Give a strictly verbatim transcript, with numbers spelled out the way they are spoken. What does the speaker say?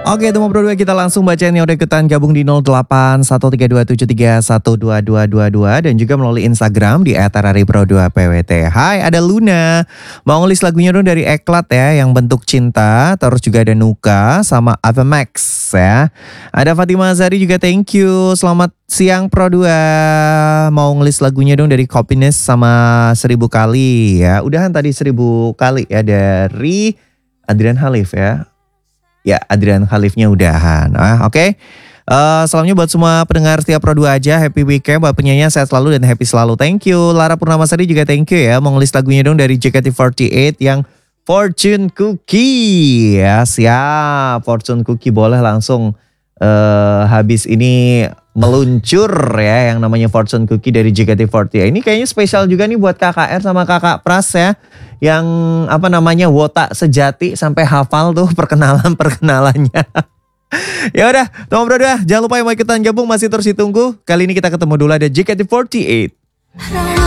Oke, teman berdua kita langsung bacain yang udah ikutan gabung di nol delapan satu tiga dua tujuh tiga satu dua dua dua dua dan juga melalui Instagram di et raripro dua p w t. Hai, ada Luna. Mau ngelis lagunya dong dari Eklat ya, yang bentuk cinta. Terus juga ada Nuka sama Avamax ya. Ada Fatima Azari juga, thank you. Selamat siang Pro dua. Mau ngelis lagunya dong dari Copiness sama Seribu Kali ya. Udahan tadi Seribu Kali ya dari Adrian Khalif ya. Ya, Adrian Khalifnya udahan. Ah, oke. Okay. Uh, salamnya buat semua pendengar setiap Pro dua aja. Happy weekend buat penyanyi, sehat selalu dan happy selalu. Thank you. Lara Purnamasari juga thank you ya. Mau ngelis lagunya dong dari J K T empat delapan yang Fortune Cookie. Ya, siap. Fortune Cookie boleh langsung uh, habis ini meluncur ya yang namanya Fortune Cookie dari J K T empat delapan. Ini kayaknya spesial juga nih buat K K R sama Kakak Pras ya. Yang apa namanya wota sejati sampai hafal tuh perkenalan-perkenalannya. Ya udah, teman bro jangan lupa yang mau ikutan gabung masih terus ditunggu. Kali ini kita ketemu dulu ada J K T empat delapan.